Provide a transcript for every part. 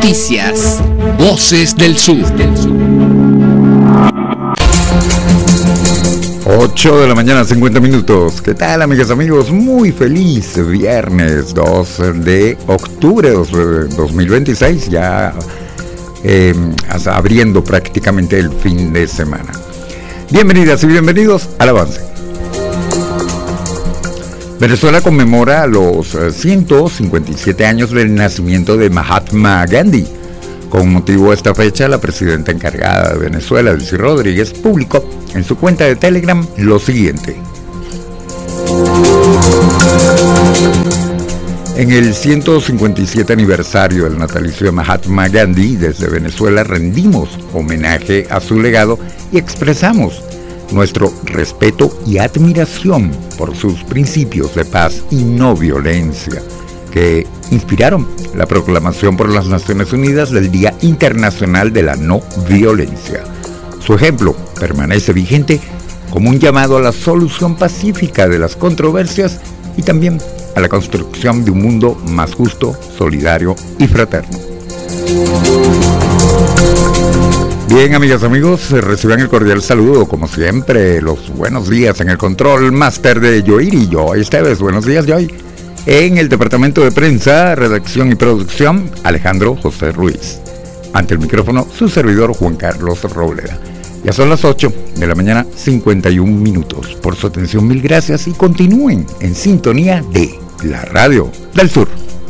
noticias. Voces del Sur. 8 de la mañana, 50 minutos. ¿Qué tal, amigas, amigos? Muy feliz viernes 2 de octubre de 2026. Ya abriendo prácticamente el fin de semana. Bienvenidas y bienvenidos al avance. Venezuela conmemora los 157 años del nacimiento de Mahatma Gandhi. Con motivo de esta fecha, la presidenta encargada de Venezuela, Delcy Rodríguez, publicó en su cuenta de Telegram lo siguiente. En el 157 aniversario del natalicio de Mahatma Gandhi, desde Venezuela rendimos homenaje a su legado y expresamos nuestro respeto y admiración por sus principios de paz y no violencia, que inspiraron la proclamación por las Naciones Unidas del Día Internacional de la No Violencia. Su ejemplo permanece vigente como un llamado a la solución pacífica de las controversias y también a la construcción de un mundo más justo, solidario y fraterno. Bien, amigas, amigos, reciban el cordial saludo, como siempre, los buenos días en el control máster de Yoiri, Joy Esteves. Buenos días, Joy. En el departamento de prensa, redacción y producción, Alejandro José Ruiz. Ante el micrófono, su servidor Juan Carlos Robleda. Ya son las 8 de la mañana, 51 minutos. Por su atención, mil gracias y continúen en sintonía de la Radio del Sur.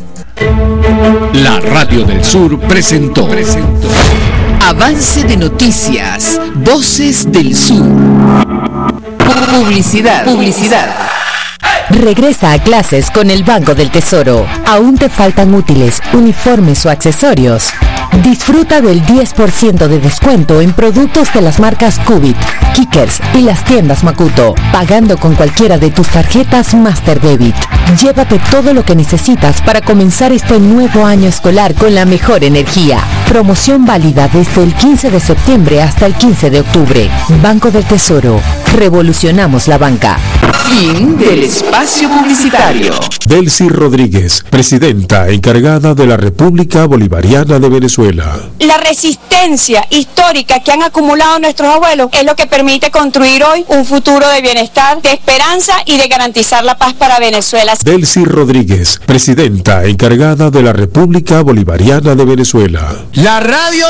La Radio del Sur presentó Avance de Noticias, Voces del Sur. Publicidad. Regresa a clases con el Banco del Tesoro. ¿Aún te faltan útiles, uniformes o accesorios? Disfruta del 10% de descuento en productos de las marcas Cubit, Kickers y las tiendas Makuto, pagando con cualquiera de tus tarjetas Master Debit. Llévate todo lo que necesitas para comenzar este nuevo año escolar con la mejor energía. Promoción válida desde el 15 de septiembre hasta el 15 de octubre. Banco del Tesoro. Revolucionamos la banca. Fin del espacio publicitario. Delcy Rodríguez, presidenta encargada de la República Bolivariana de Venezuela. La resistencia histórica que han acumulado nuestros abuelos es lo que permite construir hoy un futuro de bienestar, de esperanza y de garantizar la paz para Venezuela. Delcy Rodríguez, presidenta encargada de la República Bolivariana de Venezuela. La radio